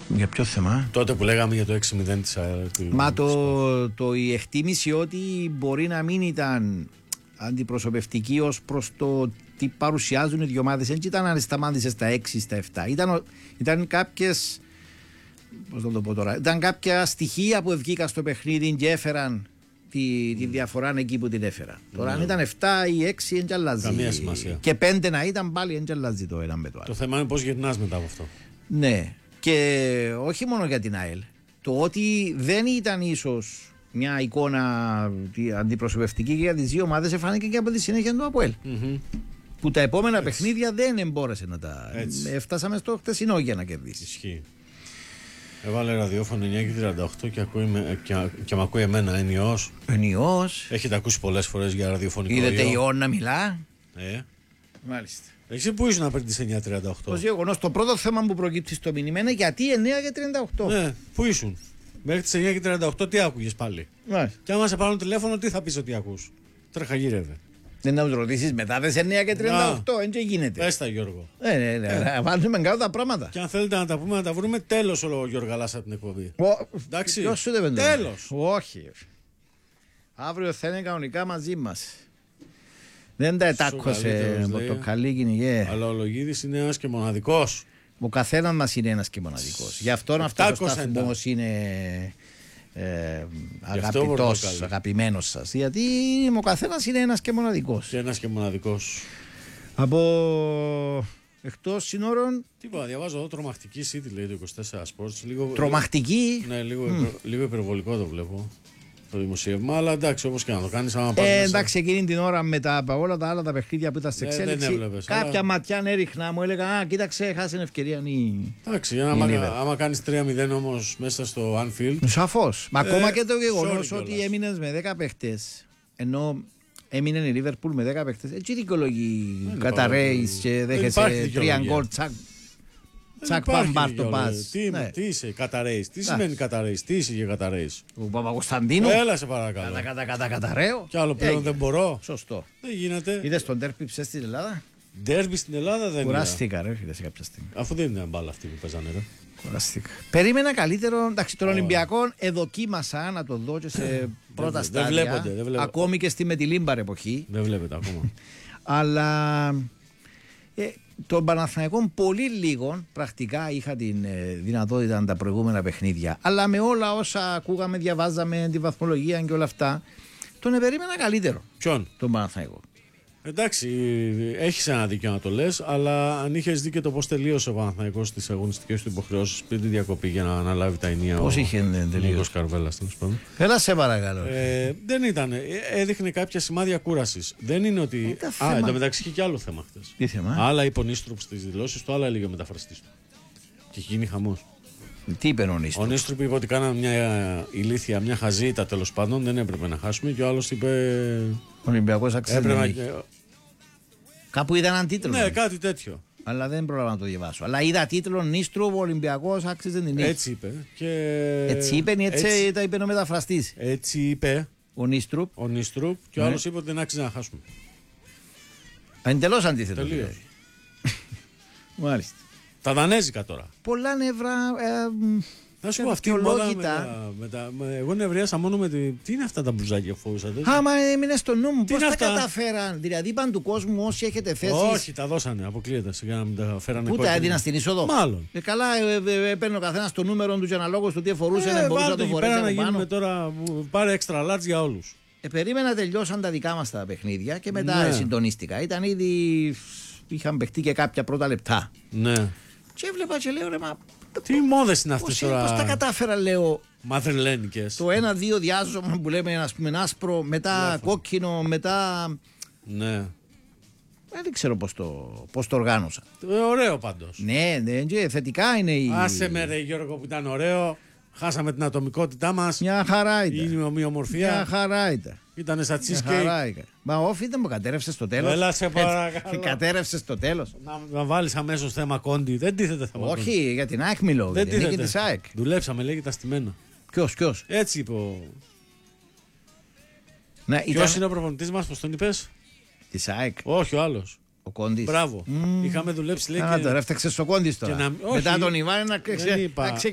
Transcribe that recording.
Για ποιο θέμα? Τότε που λέγαμε για το 6-0 της ΑΕΛ. Μα η εκτίμηση ότι μπορεί να μην ήταν αντιπροσωπευτική ως προς το τι παρουσιάζουν οι δύο ομάδες, δεν ήταν αν σταμάτησε στα 6 στα 7. Ήταν κάποιες. Πώς να το πω τώρα, ήταν κάποια στοιχεία που βγήκαν στο παιχνίδι και έφεραν τη διαφορά εκεί που την έφεραν. Τώρα αν ήταν 7 ή 6 δεν αλλάζει. Καμία σημασία. Και 5 να ήταν πάλι δεν αλλάζει το ένα με το άλλο. Το θέμα είναι πώς γυρνάς μετά από αυτό. Ναι, και όχι μόνο για την ΑΕΛ. Το ότι δεν ήταν ίσως μια εικόνα αντιπροσωπευτική για τις δύο ομάδες εφάνηκε και από τη συνέχεια του ΑΠΟΕΛ. Που τα επόμενα παιχνίδια δεν εμπόρεσε να τα. Φτάσαμε στο χτεσινό για να κερδίσει. Ισχύει. Έβαλε ραδιόφωνο 9:38 και με ακούει εμένα ενιώς. Ενιώς. Έχετε ακούσει πολλές φορές για ραδιοφωνικό. Είδατε η Ιόν να μιλά. Μάλιστα. Εσύ που ήσουν πριν τις 9:38? Ως γεγονός, το πρώτο θέμα που προκύπτει στο μήνυμα είναι γιατί 9:38. Ναι, πού ήσουν? Μέχρι τις 9:38 τι άκουγες πάλι? Μάλιστα. Και άμα σε πάρουν τηλέφωνο, τι θα πεις ότι ακούς? Τρέχα γύρευε. Δεν να του ρωτήσεις μετά τις 9:38, έτσι γίνεται. Πες τα, Γιώργο. Ναι, βάλουμε κάτω τα πράγματα. Και αν θέλετε να τα πούμε, να τα βρούμε τέλος ο Γιώργαλάς από την εκπομπή. Εντάξει. Ποιος σου δεν τέλος. Όχι. Αύριο θα είναι κανονικά μαζί μας. Δεν τα ετάκωσε από το καλή κυνηγέ. Αλλά ο Λογίδης είναι ένας και μοναδικός. Ο καθένας μας είναι ένας και μοναδικός. Γι' αυτό αυτός ο σταθμός είναι αγαπητός, αγαπημένος σας. Γιατί ο καθένας είναι ένας και μοναδικός. Και ένας και μοναδικός. Από εκτός συνόρων. Τίποτα, διαβάζω εδώ τρομακτική City, λέει το 24 Sports. Τρομακτική. Ναι, λίγο υπερβολικό το βλέπω. Το δημοσίευμα, αλλά εντάξει, όπως και να το κάνεις, άμα πάρεις εντάξει, εκείνη την ώρα μετά από όλα τα άλλα τα παιχνίδια που ήταν σε εξέλιξη, κάποια ματιά έριχνα, μου έλεγα κοίταξε, χάσε ευκαιρία. Εντάξει, άμα κάνεις 3-0 όμως μέσα στο Anfield. Σαφώς. Μα ακόμα και το γεγονός ότι έμεινες με 10 παίχτες, ενώ έμεινε η Liverpool με 10 παίχτες, έτσι δικαιολογεί καταραίεις και δέχεσαι 3 γκολ τσακ. Τσακ παν μπαρ το πας. Τι είσαι, καταραίεις? Τι σημαίνει καταραίεις? Τι είσαι για καταραίεις? Ο Παπακοσταντίνου. Έλα σε παρακαλώ. Καταραίω. Κι άλλο πλέον δεν μπορώ. Σωστό. Δεν γίνεται. Είδες τον ντέρμπι ψες στην Ελλάδα? Ντέρμπι στην Ελλάδα δεν είναι. Κουράστηκα ρε φίλε σε κάποια στιγμή. Αφού δεν είναι μπάλα αυτή που παίζανε ρε. Κουράστηκα. Περίμενα καλύτερο. Εντάξει, τον Ολυμπιακό εδοκίμασα να το δω και σε πρώτα στάδια. Δεν βλέπονται. Ακόμη και στη Μετιλίμπαρ εποχή. Δεν βλέπετε ακόμα. Αλλά τον Παναθηναϊκό πολύ λίγο πρακτικά είχα την δυνατότητα τα προηγούμενα παιχνίδια. Αλλά με όλα όσα ακούγαμε, διαβάζαμε, τη βαθμολογία και όλα αυτά, τον περίμενα καλύτερο. Ποιον? Τον Παναθηναϊκό. Εντάξει, έχεις ένα δίκιο να το λες, αλλά αν είχες δει και το πώς τελείωσε ο Παναθηναϊκός στις αγωνιστικές του υποχρεώσεις πριν τη διακοπή για να αναλάβει τα ενία. Πώς είχε τελείωσει? Καρβέλας, τέλος πάντων. Έλα σε παρακαλώ. Δεν ήταν. Έδειχνε κάποια σημάδια κούρασης. Δεν είναι ότι. Εν τω μεταξύ είχε και άλλο θέμα χθες. Τι θέμα? Άλλα είπε ο Νίστρουπ στις δηλώσεις του, άλλα έλεγε ο μεταφραστής του. Και έχει γίνει χαμός. Τι είπε ο Νίστρουπ? Ο Νίστρουπ είπε ότι κάναμε μια ηλίθια, μια χαζίτα τέλος πάντων, δεν έπρεπε να χάσουμε. Και ο άλλος είπε. Ο Ολυμπιακός αξίζει. Κάπου είδα έναν τίτλο. Ναι, κάτι τέτοιο. Αλλά δεν πρόλαβα να το διαβάσω. Αλλά είδα τίτλο Νίστρουπ, ο Ολυμπιακός άξιζε την νίκη. Έτσι είπε. Έτσι είπε, έτσι τα είπε ο μεταφραστής. Έτσι είπε ο Νίστρουπ. Και ο άλλος είπε ότι δεν άξιζε να χάσουμε. Εντελώς αντίθετο. Τελείως. Μάλιστα. Τα δανέζικα τώρα. Πολλά νεύρα. Να σου πω αυτή η μόδα εγώ νευρίασα μόνο με τι είναι αυτά τα μπουζάκια που φορούσατε? Άμα έμεινε στο νου μου, πώς τα καταφέραν? Δηλαδή είπαν του κόσμου όσοι έχετε θέσεις. Όχι, τα δώσανε, αποκλείεται. Σιγά να μην τα φέρανε. Πού τα έδιναν στην είσοδο? Μάλλον. Καλά, έπαιρνε ο καθένας το νούμερο του και αναλόγως του τι εφορούσε, να μπορούσε να το φορέσει από πάνω. Τώρα πάρε extra large για όλους. Περίμενα τελειώσαν τα δικά μας τα παιχνίδια και μετά συντονίστηκα. Ήταν ήδη. Είχαν παιχτεί και κάποια πρώτα λεπτά. Ναι. Και έβλεπα και λέω ρε μα. Τι μόδες είναι αυτές τώρα? Πώς τα κατάφερα, λέω. Μαδριλένικες. Το 1-2 διάζωμα που λέμε, ας πούμε, άσπρο, μετά κόκκινο, μετά. Ναι. Δεν ξέρω πώς το οργάνωσα. Ωραίο πάντως. Ναι, θετικά είναι η. Άσε με ρε Γιώργο που ήταν ωραίο. Χάσαμε την ατομικότητά μας. Μια χαρά ήταν. Είναι η ομοιομορφία. Μια χαρά ήταν. Ήτανε σαν cheesecake. Μα όφι δεν μου κατέρευσε στο τέλος. Έλα σε παρακαλώ. Κατέρευσε στο τέλος. Να βάλεις αμέσως θέμα Κόντι. Δεν τίθεται θέμα. Όχι, για την ΑΕΚ μιλώ. Δεν τίθεται. Της ΑΕΚ. Δουλέψαμε, λέγεται αστημένα. Ποιος? Έτσι είπε ο. Ναι, ποιος είναι ο προπονητής μας, πώς τον είπες? Της ΑΕΚ. Όχι, ο άλλος. Ο Κόντις. Μπράβο. Είχαμε δουλέψει, λέει. Τώρα έφταξε στο Κόντις τώρα. Μετά τον Ιβάν να